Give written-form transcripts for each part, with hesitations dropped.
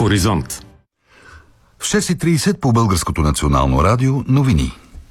Хоризонт. В 6:30 по Българското национално радио новини.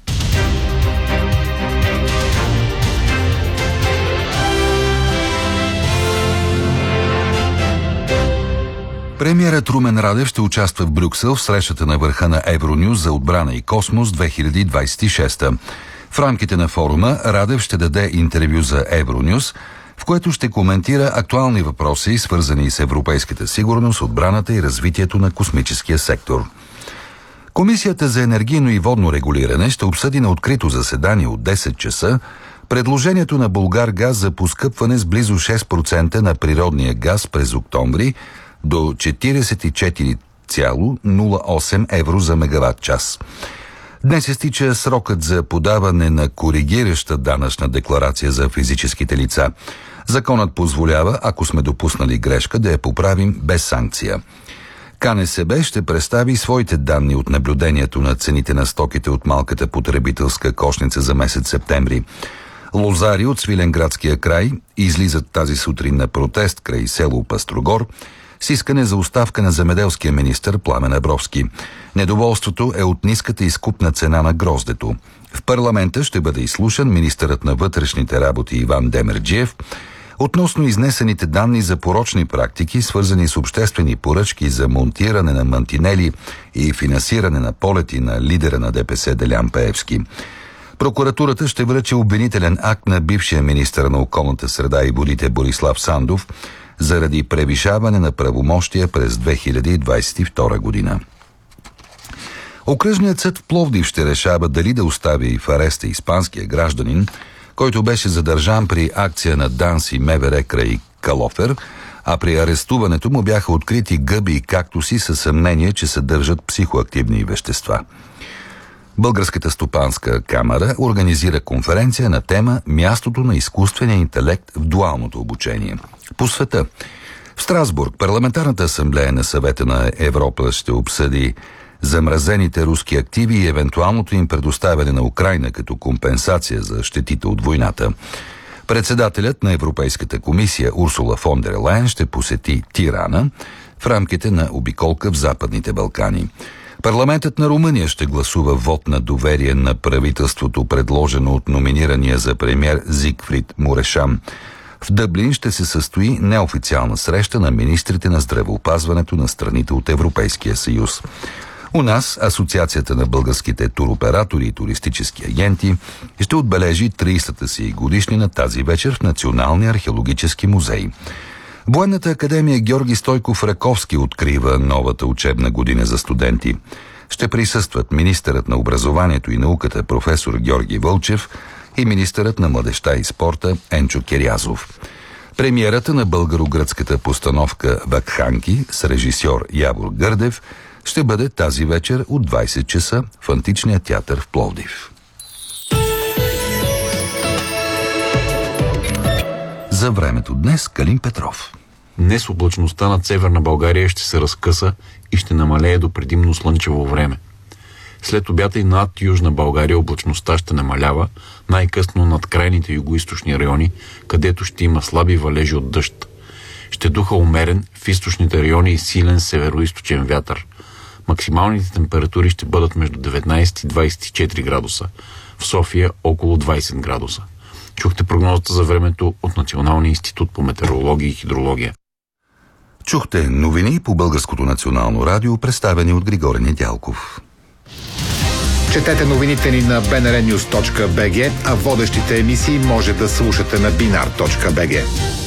Премиерът Румен Радев ще участва в Брюксел в срещата на върха на Евронюс за отбрана и космос 2026. В рамките на форума Радев ще даде интервю за Евронюс, в което ще коментира актуални въпроси, свързани с европейската сигурност, отбраната и развитието на космическия сектор. Комисията за енергийно и водно регулиране ще обсъди на открито заседание от 10 часа предложението на Булгаргаз за поскъпване с близо 6% на природния газ през октомври до 44,08 евро за мегаватт час. Днес изтича срокът за подаване на коригираща данъчна декларация за физическите лица. Законът позволява, ако сме допуснали грешка, да я поправим без санкция. КНСБ ще представи своите данни от наблюдението на цените на стоките от малката потребителска кошница за месец септември. Лозари от Свиленградския край излизат тази сутрин на протест край село Пастрогор с искане за оставка на земеделския министър Пламен Абровски. Недоволството е от ниската изкупна цена на гроздето. В парламента ще бъде изслушан министърът на вътрешните работи Иван Демерджиев относно изнесените данни за порочни практики, свързани с обществени поръчки за монтиране на мантинели и финансиране на полети на лидера на ДПС Делян Пеевски. Прокуратурата ще връчи обвинителен акт на бившия министър на околната среда и водите Борислав Сандов заради превишаване на правомощия през 2022 година. Окръжният съд в Пловдив ще решава дали да остави в ареста испанския гражданин, който беше задържан при акция на ДАНС и МВР край Калофер, а при арестуването му бяха открити гъби и кактуси със съмнение, че съдържат психоактивни вещества. Българската стопанска камара организира конференция на тема «Мястото на изкуствения интелект в дуалното обучение». По света. В Страсбург Парламентарната асамблея на Съвета на Европа ще обсъди замразените руски активи и евентуалното им предоставяне на Украйна като компенсация за щетите от войната. Председателят на Европейската комисия Урсула фон дер Лайен ще посети Тирана в рамките на обиколка в Западните Балкани. Парламентът на Румъния ще гласува вод на доверие на правителството, предложено от номинирания за премиер Зигфрид Мурешан. В Дъблин ще се състои неофициална среща на министрите на здравеопазването на страните от Европейския съюз. У нас Асоциацията на българските туроператори и туристически агенти ще отбележи 30-та си годишнина тази вечер в Националния археологически музей. Военната академия Георги Стойков Раковски открива новата учебна година за студенти. Ще присъстват министърът на образованието и науката професор Георги Вълчев и министърът на младежта и спорта Енчо Керязов. Премиерата на българо-гръцката постановка «Вакханки» с режисьор Явор Гърдев ще бъде тази вечер от 20 часа в Античния театър в Пловдив. За времето днес Калин Петров. Днес облачността над Северна България ще се разкъса и ще намалее до предимно слънчево време. След обята и над Южна България облачността ще намалява, най-късно над крайните югоизточни райони, където ще има слаби валежи от дъжд. Ще духа умерен в източните райони и силен североизточен вятър. Максималните температури ще бъдат между 19 и 24 градуса. В София около 20 градуса. Чухте прогнозата за времето от Националния институт по метеорология и хидрология. Чухте новини по Българското национално радио, представени от Григорий Недялков. Четете новините ни на bnrnews.bg, а водещите емисии може да слушате на binar.bg.